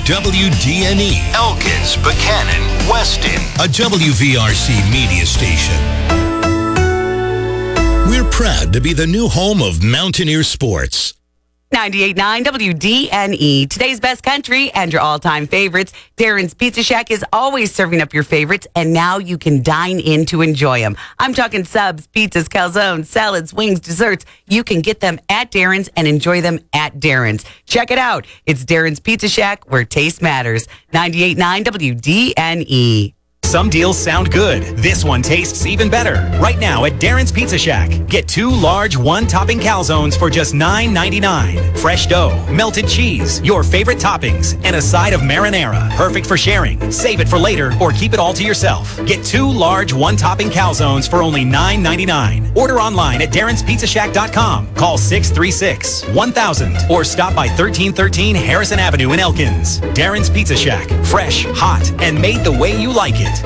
WDNE, Elkins, Buchanan, Weston, a WVRC media station. We're proud to be the new home of Mountaineer Sports. 98.9 WDNE, today's best country and your all-time favorites. Darren's Pizza Shack is always serving up your favorites, and now you can dine in to enjoy them. I'm talking subs, pizzas, calzones, salads, wings, desserts. You can get them at Darren's and enjoy them at Darren's. Check it out. It's Darren's Pizza Shack, where taste matters. 98.9 WDNE. Some deals sound good. This one tastes even better. Right now at Darren's Pizza Shack. Get 2 large one-topping calzones for just $9.99. Fresh dough, melted cheese, your favorite toppings, and a side of marinara. Perfect for sharing. Save it for later or keep it all to yourself. Get 2 large one-topping calzones for only $9.99. Order online at Darren'sPizzaShack.com. Call 636-1000 or stop by 1313 Harrison Avenue in Elkins. Darren's Pizza Shack. Fresh, hot, and made the way you like it.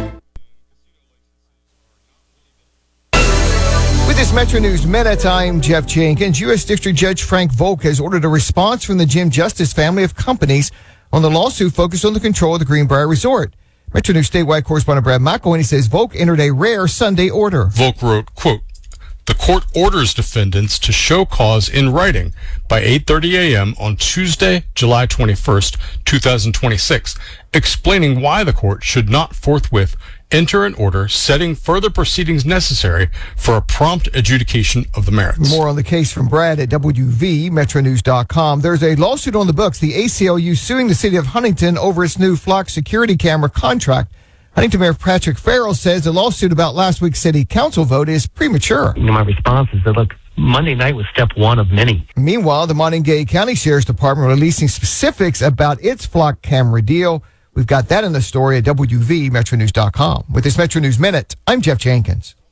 With this Metro News Minute, I'm Jeff Jenkins. U.S. District Judge Frank Volk has ordered a response from the Jim Justice family of companies on the lawsuit focused on the control of the Greenbrier Resort. Metro News statewide correspondent Brad McElwain says Volk entered a rare Sunday order. Volk wrote, quote, "The court orders defendants to show cause in writing by 8:30 a.m. on Tuesday, July 21st, 2026, explaining why the court should not forthwith enter an order setting further proceedings necessary for a prompt adjudication of the merits." More on the case from Brad at WVMetroNews.com. There's a lawsuit on the books, the ACLU suing the city of Huntington over its new flock security camera contract. Huntington Mayor Patrick Farrell says the lawsuit about last week's city council vote is premature. My response is that, look, Monday night was step one of many. Meanwhile, the Montague County Sheriff's Department releasing specifics about its flock camera deal. We've got that in the story at WVMetroNews.com. With this Metro News Minute, I'm Jeff Jenkins.